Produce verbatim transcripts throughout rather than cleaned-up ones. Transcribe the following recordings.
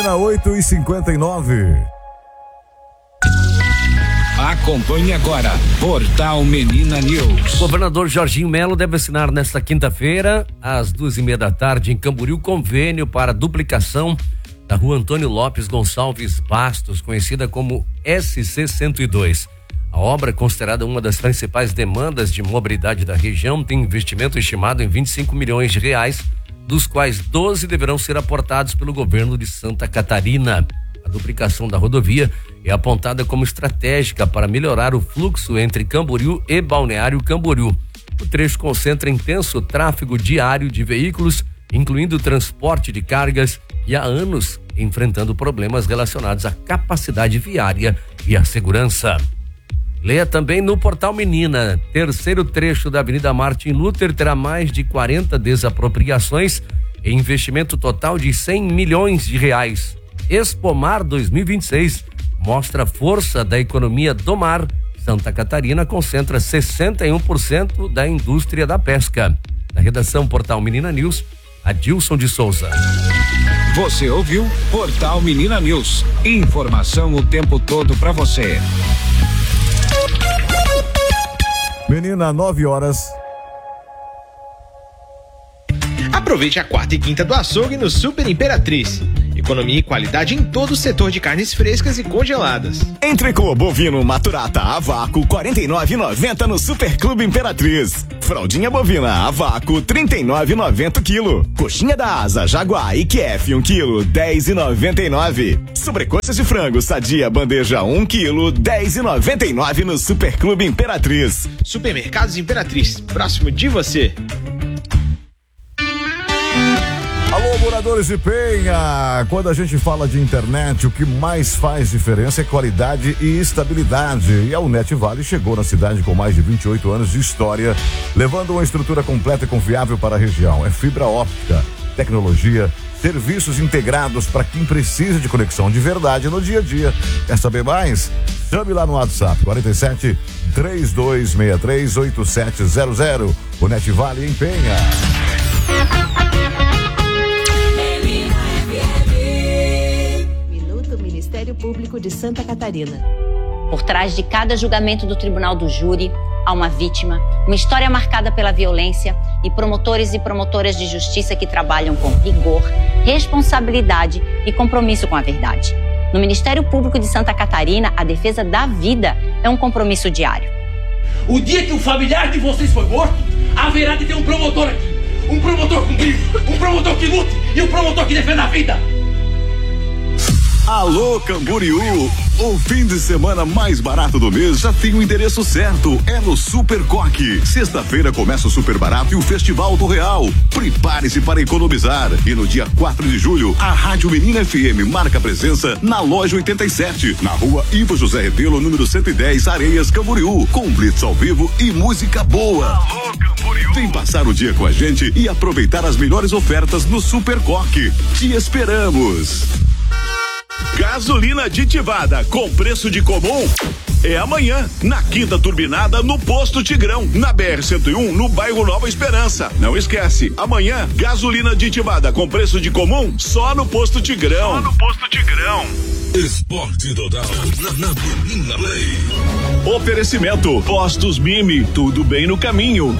Menina, oito e cinquenta e nove. Acompanhe agora Portal Menina News. O governador Jorginho Melo deve assinar nesta quinta-feira, às duas e meia da tarde, em Camboriú, convênio para duplicação da rua Antônio Lopes Gonçalves Bastos, conhecida como S C cento e dois. A obra, considerada uma das principais demandas de mobilidade da região, tem investimento estimado em vinte e cinco milhões de reais, dos quais doze deverão ser aportados pelo governo de Santa Catarina. A duplicação da rodovia é apontada como estratégica para melhorar o fluxo entre Camboriú e Balneário Camboriú. O trecho concentra intenso tráfego diário de veículos, incluindo o transporte de cargas, e há anos enfrentando problemas relacionados à capacidade viária e à segurança. Leia também no Portal Menina. Terceiro trecho da Avenida Martin Luther terá mais de quarenta desapropriações e investimento total de cem milhões de reais. Expomar dois mil e vinte e seis mostra a força da economia do mar. Santa Catarina concentra sessenta e um por cento da indústria da pesca. Da redação Portal Menina News, Adilson de Souza. Você ouviu Portal Menina News. Informação o tempo todo para você. Menina, nove horas. Aproveite a quarta e quinta do açougue no Super Imperatriz. Economia e qualidade em todo o setor de carnes frescas e congeladas. Entrecô bovino maturata a vácuo quarenta e nove reais e noventa centavos no Super Clube Imperatriz. Fraldinha bovina a vácuo trinta e nove reais e noventa centavos quilo. Coxinha da asa Jaguar I Q F um quilo dez reais e noventa e nove centavos. Sobrecoxas de frango Sadia bandeja um quilo dez reais e noventa e nove centavos no Super Clube Imperatriz. Supermercados Imperatriz, próximo de você. Alô, moradores de Penha! Quando a gente fala de internet, o que mais faz diferença é qualidade e estabilidade. E a Unet Vale chegou na cidade com mais de vinte e oito anos de história, levando uma estrutura completa e confiável para a região. É fibra óptica, tecnologia, serviços integrados para quem precisa de conexão de verdade no dia a dia. Quer saber mais? Chame lá no WhatsApp quarenta e sete, três dois seis três, oito sete zero zero. Unet Vale em Penha. Ministério Público de Santa Catarina. Por trás de cada julgamento do Tribunal do Júri, há uma vítima, uma história marcada pela violência e promotores e promotoras de justiça que trabalham com rigor, responsabilidade e compromisso com a verdade. No Ministério Público de Santa Catarina, a defesa da vida é um compromisso diário. O dia que o familiar de vocês foi morto, haverá de ter um promotor aqui. Um promotor com brilho, um promotor que lute e um promotor que defenda a vida. Alô, Camboriú! O fim de semana mais barato do mês já tem o endereço certo. É no Super Coque. Sexta-feira começa o Super Barato e o Festival do Real. Prepare-se para economizar. E no dia quatro de julho, a Rádio Menina F M marca presença na Loja oitenta e sete, na rua Ivo José Rebelo, número cento e dez, Areias, Camboriú. Com blitz ao vivo e música boa. Alô, Camboriú! Vem passar o dia com a gente e aproveitar as melhores ofertas no Super Coque. Te esperamos! Gasolina aditivada com preço de comum é amanhã, na Quinta Turbinada, no Posto Tigrão, na B R cento e um, no bairro Nova Esperança. Não esquece, amanhã, gasolina aditivada com preço de comum só no Posto Tigrão. Só no Posto Tigrão. Esporte total na, na Menina Play. Oferecimento, Postos Mimi, tudo bem no caminho.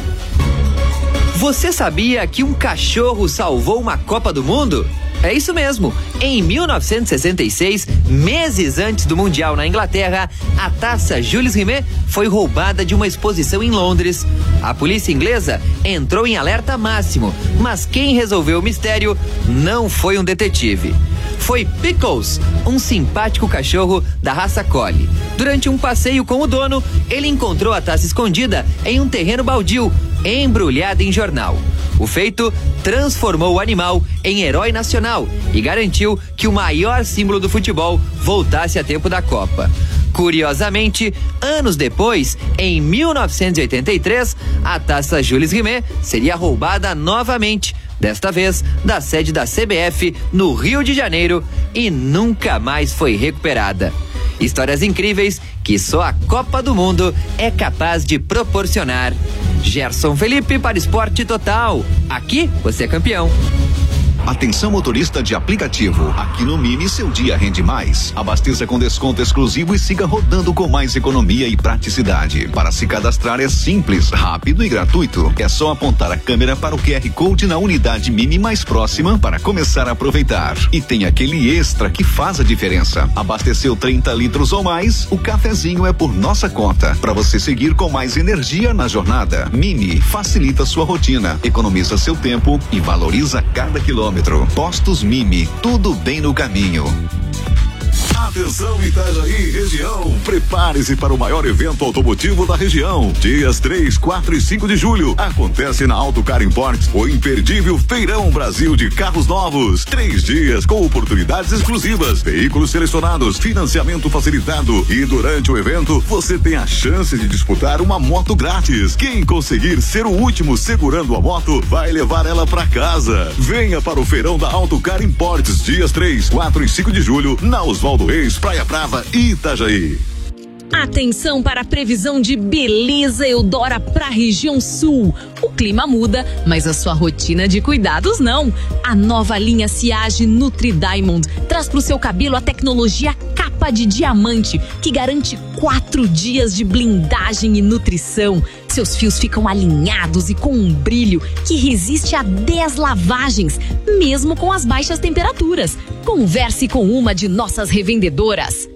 Você sabia que um cachorro salvou uma Copa do Mundo? É isso mesmo. Em mil novecentos e sessenta e seis, meses antes do Mundial na Inglaterra, a taça Jules Rimet foi roubada de uma exposição em Londres. A polícia inglesa entrou em alerta máximo, mas quem resolveu o mistério não foi um detetive. Foi Pickles, um simpático cachorro da raça Collie. Durante um passeio com o dono, ele encontrou a taça escondida em um terreno baldio, embrulhada em jornal. O feito transformou o animal em herói nacional e garantiu que o maior símbolo do futebol voltasse a tempo da Copa. Curiosamente, anos depois, em mil novecentos e oitenta e três, a taça Jules Rimet seria roubada novamente, desta vez da sede da C B F no Rio de Janeiro, e nunca mais foi recuperada. Histórias incríveis que só a Copa do Mundo é capaz de proporcionar. Gerson Felipe para Esporte Total. Aqui você é campeão. Atenção motorista de aplicativo. Aqui no Mini seu dia rende mais. Abasteça com desconto exclusivo e siga rodando com mais economia e praticidade. Para se cadastrar é simples, rápido e gratuito. É só apontar a câmera para o Q R Code na unidade Mini mais próxima para começar a aproveitar. E tem aquele extra que faz a diferença. Abasteceu trinta litros ou mais, o cafezinho é por nossa conta. Para você seguir com mais energia na jornada. Mini facilita sua rotina, economiza seu tempo e valoriza cada quilômetro. Postos Mimi, tudo bem no caminho. Atenção Itajaí região, prepare-se para o maior evento automotivo da região, dias três, quatro e cinco de julho, acontece na Auto Car Imports, o imperdível Feirão Brasil de Carros Novos, três dias com oportunidades exclusivas, veículos selecionados, financiamento facilitado e durante o evento você tem a chance de disputar uma moto grátis, quem conseguir ser o último segurando a moto vai levar ela para casa, venha para o Feirão da Auto Car Imports, dias três, quatro e cinco de julho, na Oswaldo Reis, Praia Brava, Itajaí. Atenção para a previsão de beleza Eudora para a região sul. O clima muda, mas a sua rotina de cuidados não. A nova linha Ciage Nutri Diamond traz para o seu cabelo a tecnologia capa de diamante, que garante quatro dias de blindagem e nutrição. Seus fios ficam alinhados e com um brilho que resiste a dez lavagens, mesmo com as baixas temperaturas. Converse com uma de nossas revendedoras.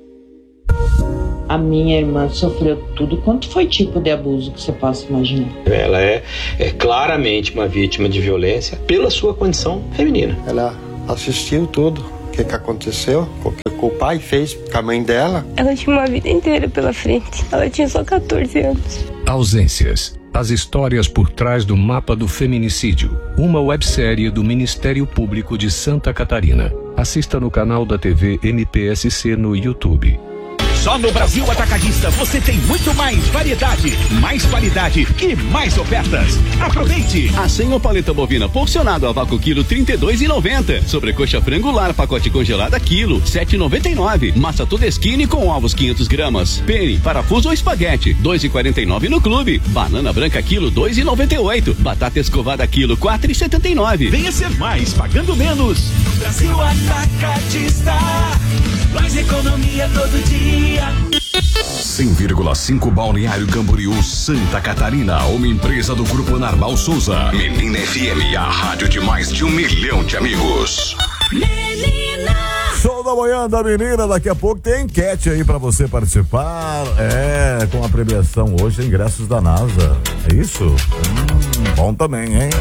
A minha irmã sofreu tudo quanto foi tipo de abuso que você possa imaginar. Ela é, é claramente uma vítima de violência pela sua condição feminina. Ela assistiu tudo o que, que aconteceu, o que o pai fez com a mãe dela. Ela tinha uma vida inteira pela frente. Ela tinha só catorze anos. Ausências. As histórias por trás do mapa do feminicídio. Uma websérie do Ministério Público de Santa Catarina. Assista no canal da T V M P S C no YouTube. Só no Brasil Atacadista você tem muito mais variedade, mais qualidade e mais ofertas. Aproveite! Assim o paleta bovina porcionado a vácuo quilo trinta e dois reais e noventa centavos. Sobrecoxa frangular pacote congelada quilo sete reais e noventa e nove centavos. Massa Todeskine com ovos quinhentas gramas. Pene, parafuso ou espaguete dois reais e quarenta e nove centavos no clube. Banana branca quilo dois reais e noventa e oito centavos. Batata escovada quilo quatro reais e setenta e nove centavos. Venha ser mais pagando menos. Brasil Atacadista. Mais economia todo dia. cem vírgula cinco Balneário Camboriú, Santa Catarina, uma empresa do Grupo Narval Souza. Menina F M, a rádio de mais de um milhão de amigos. Menina! Show da manhã da menina, daqui a pouco tem enquete aí pra você participar. É, com a premiação hoje, ingressos da NASA. É isso? Hum, bom também, hein?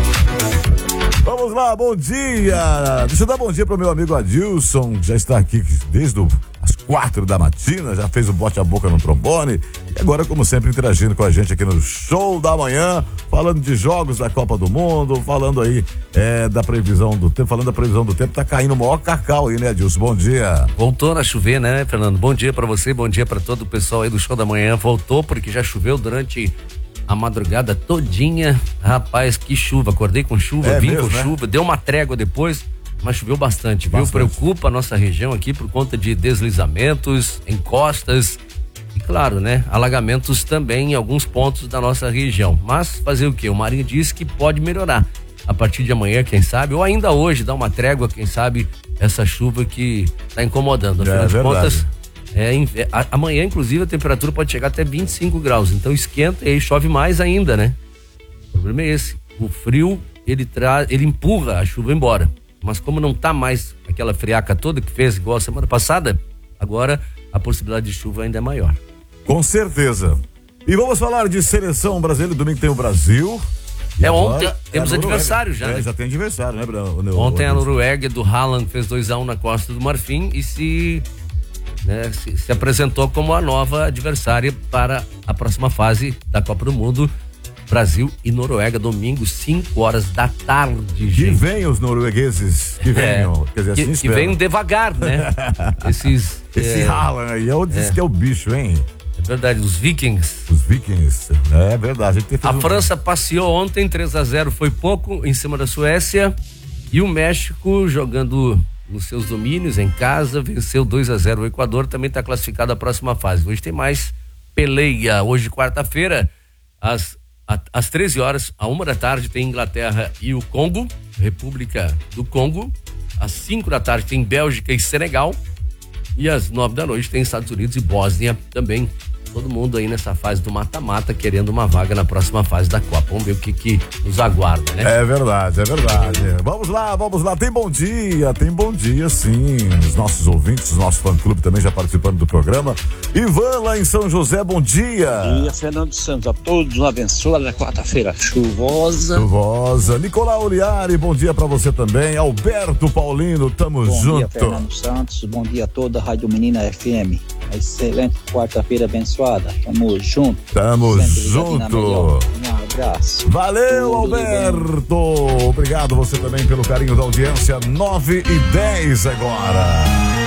Vamos lá, bom dia! Deixa eu dar bom dia pro meu amigo Adilson, que já está aqui desde o, as quatro da matina, já fez o bote a boca no trombone e agora, como sempre, interagindo com a gente aqui no Show da Manhã, falando de jogos da Copa do Mundo, falando aí é, da previsão do tempo, falando da previsão do tempo, tá caindo o maior cacau aí, né, Adilson? Bom dia. Voltou a chover, né, Fernando? Bom dia pra você, bom dia pra todo o pessoal aí do Show da Manhã. Voltou porque já choveu durante a madrugada todinha. Rapaz, que chuva, acordei com chuva, é vim mesmo, com né? chuva, deu uma trégua depois, mas choveu bastante, bastante, viu? Preocupa a nossa região aqui por conta de deslizamentos, encostas e, claro, né, alagamentos também em alguns pontos da nossa região. Mas fazer o quê? O Marinho disse que pode melhorar a partir de amanhã, quem sabe, ou ainda hoje, dar uma trégua, quem sabe, essa chuva que tá incomodando. Afinal de contas, É, a, amanhã, inclusive, a temperatura pode chegar até vinte e cinco graus, então esquenta e aí chove mais ainda, né? O problema é esse, o frio, ele traz, ele empurra a chuva embora, mas como não tá mais aquela friaca toda que fez igual a semana passada, agora a possibilidade de chuva ainda é maior. Com certeza. E vamos falar de seleção brasileira, domingo tem o Brasil. É, ontem temos é adversário já, é, né? Já tem adversário, né, Bruno? Ontem a Noruega do Haaland fez dois a um na Costa do Marfim e se... Né, se, se apresentou como a nova adversária para a próxima fase da Copa do Mundo. Brasil e Noruega, domingo, cinco horas da tarde. Que gente. Vem os noruegueses, que venham. É, quer dizer, que, assim que venham devagar, né? Esses, Esse é, Haaland aí, eu disse é, que é o bicho, hein? É verdade, os Vikings. Os Vikings, é verdade. A, gente a um... França passeou ontem, três a zero, foi pouco, em cima da Suécia. E o México jogando nos seus domínios, em casa, venceu dois a zero o Equador, também está classificado à próxima fase. Hoje tem mais peleia, hoje quarta-feira, às às treze horas, à uma da tarde, tem Inglaterra e o Congo, República do Congo. Às cinco da tarde tem Bélgica e Senegal. E às nove da noite tem Estados Unidos e Bósnia também. Todo mundo aí nessa fase do mata-mata querendo uma vaga na próxima fase da Copa. Vamos ver o que que nos aguarda, né? É verdade, é verdade. Vamos lá, vamos lá. Tem bom dia, tem bom dia sim. Os nossos ouvintes, os nossos fã-clube também já participando do programa. Ivan lá em São José, bom dia. Bom dia, Fernando Santos. A todos uma abençoada quarta-feira chuvosa. Chuvosa. Nicolau Oliari, bom dia pra você também. Alberto Paulino, tamo bom junto. Bom dia, Fernando Santos. Bom dia a toda a Rádio Menina F M. Excelente quarta-feira abençoada. Tamo junto. Tamo junto. Um abraço. Valeu, Alberto. Obrigado você também pelo carinho da audiência. nove e dez agora.